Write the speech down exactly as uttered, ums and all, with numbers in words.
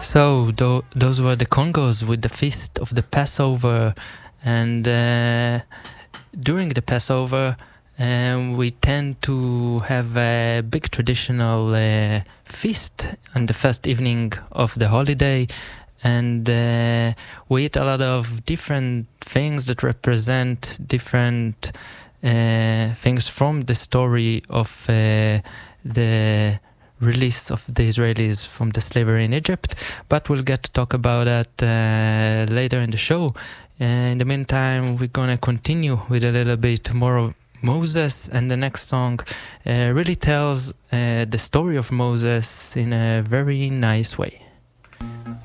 So th- those were the Congos with the feast of the Passover, and uh, during the Passover, um, we tend to have a big traditional uh, feast on the first evening of the holiday, and uh, we eat a lot of different things that represent different uh, things from the story of uh, the release of the Israelis from the slavery in Egypt, but we'll get to talk about that uh, later in the show. Uh, in the meantime, we're gonna continue with a little bit more of Moses, and the next song uh, really tells uh, the story of Moses in a very nice way.